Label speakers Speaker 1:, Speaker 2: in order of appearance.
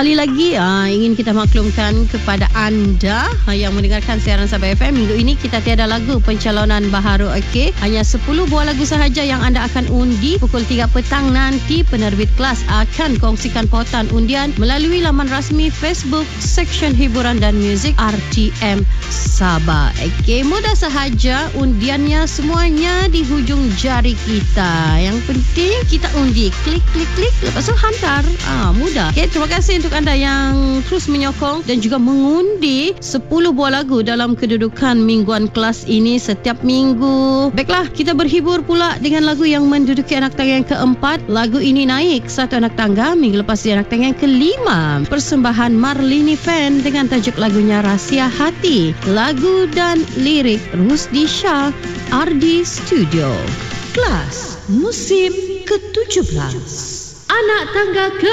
Speaker 1: Sekali lagi ingin kita maklumkan kepada anda yang mendengarkan siaran Sabah FM, minggu ini kita tiada lagu pencalonan baharu. Okey, hanya 10 buah lagu sahaja yang anda akan undi. Pukul 3 petang nanti penerbit kelas akan kongsikan pautan undian melalui laman rasmi Facebook Seksyen Hiburan dan Muzik RTM Sabah. Okey, mudah sahaja undiannya, semuanya di hujung jari kita. Yang penting kita undi, klik lepas tu hantar. Mudah. Okey, terima kasih untuk anda yang terus menyokong dan juga mengundi 10 buah lagu dalam kedudukan mingguan kelas ini setiap minggu. Baiklah, kita berhibur pula dengan lagu yang menduduki anak tangga yang keempat. Lagu ini naik satu anak tangga minggu lepas di anak tangga yang kelima. Persembahan Marlini Fan dengan tajuk lagunya Rahsia Hati. Lagu dan lirik Rusdi Shah, RD Studio. Kelas musim ke-17. Anak tangga ke